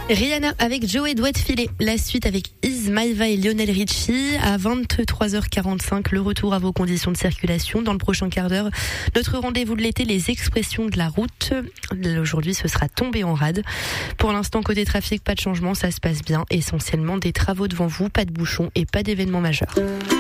Rihanna avec Joey doit filer. La suite avec Is Maïva et Lionel Richie à 23h45. Le retour à vos conditions de circulation dans le prochain quart d'heure. Notre rendez-vous de l'été, les expressions de la route. Aujourd'hui, ce sera tombé en rade. Pour l'instant, côté trafic, pas de changement, ça se passe bien. Essentiellement des travaux devant vous, pas de bouchons et pas d'événements majeurs.